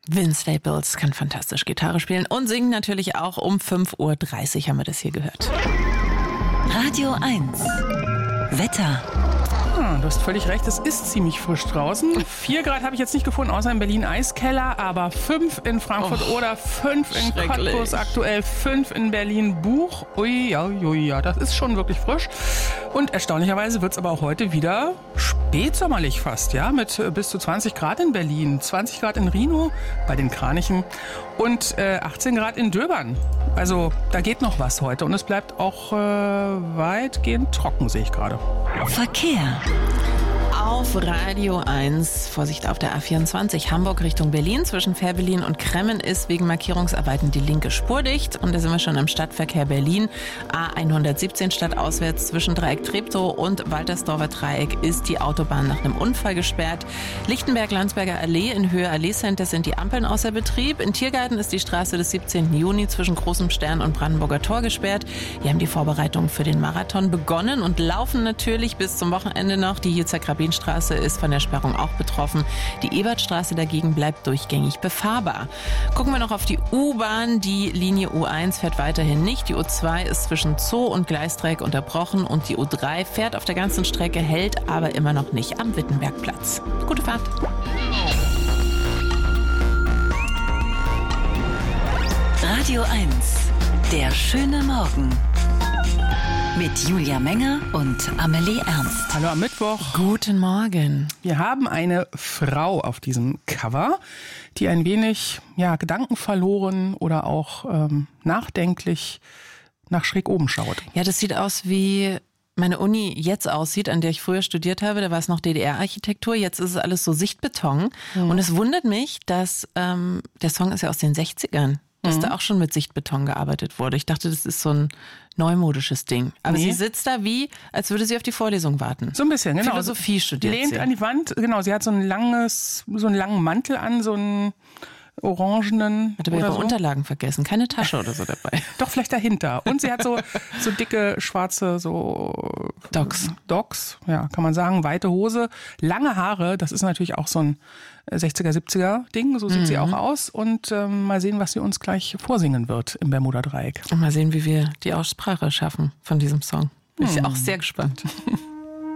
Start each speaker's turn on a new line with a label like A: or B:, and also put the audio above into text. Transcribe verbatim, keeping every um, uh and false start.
A: Vince Staples kann fantastisch Gitarre spielen und singen natürlich auch. Um fünf Uhr dreißig haben wir das hier gehört.
B: Radio eins. Wetter.
C: Ah, du hast völlig recht, es ist ziemlich frisch draußen. Vier Grad habe ich jetzt nicht gefunden, außer in Berlin Eiskeller, aber fünf in Frankfurt
A: Oh,
C: oder fünf in Cottbus aktuell, fünf in Berlin Buch. Ui, ja, ui, ja, das ist schon wirklich frisch. Und erstaunlicherweise wird es aber auch heute wieder spätsommerlich fast, ja, mit bis zu zwanzig Grad in Berlin, zwanzig Grad in Rhinow bei den Kranichen und äh, achtzehn Grad in Döbern. Also da geht noch was heute und es bleibt auch äh, weitgehend trocken, sehe ich gerade.
B: Verkehr.
A: Auf Radio eins, Vorsicht auf der A vierundzwanzig, Hamburg Richtung Berlin. Zwischen Fehrbellin und Kremmen ist wegen Markierungsarbeiten die linke Spur dicht. Und da sind wir schon im Stadtverkehr Berlin. A hundertsiebzehn stadtauswärts zwischen Dreieck Treptow und Waltersdorfer Dreieck ist die Autobahn nach einem Unfall gesperrt. Lichtenberg-Landsberger Allee in Höhe Allee Center sind die Ampeln außer Betrieb. In Tiergarten ist die Straße des siebzehnten Juni zwischen Großem Stern und Brandenburger Tor gesperrt. Hier haben die Vorbereitungen für den Marathon begonnen und laufen natürlich bis zum Wochenende noch. Die Yitzhak-Rabin Straße ist von der Sperrung auch betroffen. Die Ebertstraße dagegen bleibt durchgängig befahrbar. Gucken wir noch auf die U-Bahn. Die Linie U eins fährt weiterhin nicht. Die U zwei ist zwischen Zoo und Gleisdreieck unterbrochen und die U drei fährt auf der ganzen Strecke, hält aber immer noch nicht am Wittenbergplatz. Gute Fahrt.
B: Radio eins. Der schöne Morgen. Mit Julia Menger und Amelie Ernst.
C: Hallo am Mittwoch.
A: Guten Morgen.
C: Wir haben eine Frau auf diesem Cover, die ein wenig ja, gedankenverloren oder auch ähm, nachdenklich nach schräg oben schaut.
A: Ja, das sieht aus wie meine Uni jetzt aussieht, an der ich früher studiert habe. Da war es noch D D R-Architektur, jetzt ist es alles so Sichtbeton. Mhm. Und es wundert mich, dass ähm, der Song ist ja aus den sechzigern. Dass mhm. da auch schon mit Sichtbeton gearbeitet wurde. Ich dachte, das ist so ein neumodisches Ding. Aber nee. Sie sitzt da wie, als würde sie auf die Vorlesung warten.
C: So ein bisschen, genau.
A: Philosophie studiert
C: lehnt
A: sie.
C: An die Wand, genau. Sie hat so ein langes, so einen langen Mantel an, so einen orangenen.
A: Hat aber ihre so. Unterlagen vergessen, keine Tasche oder so dabei.
C: Doch, vielleicht dahinter. Und sie hat so, so dicke, schwarze, so
A: Docks.
C: Docks, ja, kann man sagen, weite Hose, lange Haare. Das ist natürlich auch so ein sechziger, siebziger Ding. So sieht mhm. sie auch aus. Und ähm, mal sehen, was sie uns gleich vorsingen wird im Bermuda-Dreieck.
A: Und mal sehen, wie wir die Aussprache schaffen von diesem Song. Bin ich mhm. auch sehr gespannt.